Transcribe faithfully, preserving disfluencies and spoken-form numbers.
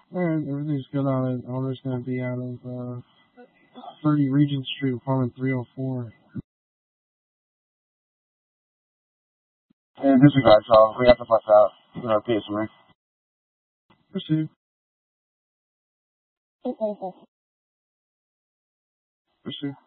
Alright, everything's good on it. Owner's gonna be out of uh, thirty Regent Street, apartment three oh four. And disregard, so we have to bust out with our case, right? Proceed. Proceed.